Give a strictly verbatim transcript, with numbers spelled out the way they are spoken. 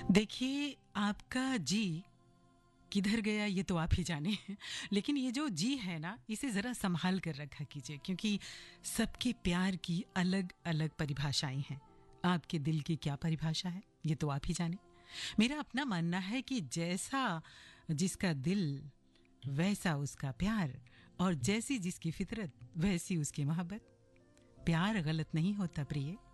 देखिए, आपका जी किधर गया ये तो आप ही जाने। लेकिन ये जो जी है ना, इसे ज़रा संभाल कर रखा कीजिए, क्योंकि सबके प्यार की अलग अलग परिभाषाएं हैं। आपके दिल की क्या परिभाषा है ये तो आप ही जाने। मेरा अपना मानना है कि जैसा जिसका दिल वैसा उसका प्यार, और जैसी जिसकी फितरत वैसी उसकी मोहब्बत। प्यार गलत नहीं होता प्रिय,